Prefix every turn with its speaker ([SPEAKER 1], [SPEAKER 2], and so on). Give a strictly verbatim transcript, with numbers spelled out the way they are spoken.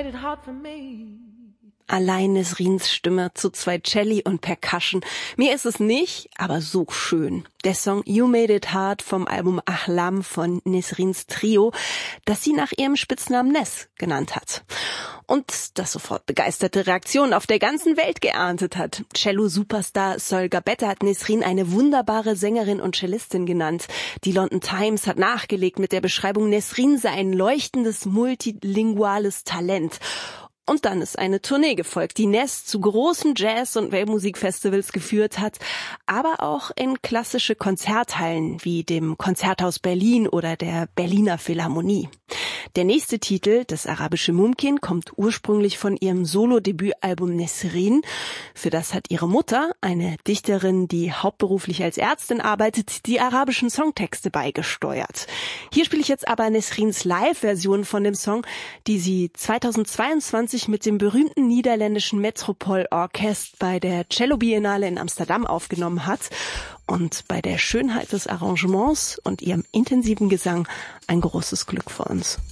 [SPEAKER 1] made it hard for me.
[SPEAKER 2] Allein Nesrins Stimme zu zwei Celli und Percussion. Mir ist es nicht, aber so schön. Der Song You Made It Hard vom Album Ahlam von Nesrins Trio, das sie nach ihrem Spitznamen Nes genannt hat. Und das sofort begeisterte Reaktionen auf der ganzen Welt geerntet hat. Cello-Superstar Sol Gabetta hat Nesrin eine wunderbare Sängerin und Cellistin genannt. Die London Times hat nachgelegt mit der Beschreibung, Nesrin sei ein leuchtendes, multilinguales Talent. Und dann ist eine Tournee gefolgt, die Nes zu großen Jazz- und Weltmusikfestivals geführt hat, aber auch in klassische Konzerthallen wie dem Konzerthaus Berlin oder der Berliner Philharmonie. Der nächste Titel, das arabische Mumkin, kommt ursprünglich von ihrem Solo-Debütalbum Nesrin. Für das hat ihre Mutter, eine Dichterin, die hauptberuflich als Ärztin arbeitet, die arabischen Songtexte beigesteuert. Hier spiele ich jetzt aber Nesrins Live-Version von dem Song, die sie zweitausendzweiundzwanzig mit dem berühmten niederländischen Metropol Orkest bei der Cello Biennale in Amsterdam aufgenommen hat und bei der Schönheit des Arrangements und ihrem intensiven Gesang ein großes Glück für uns.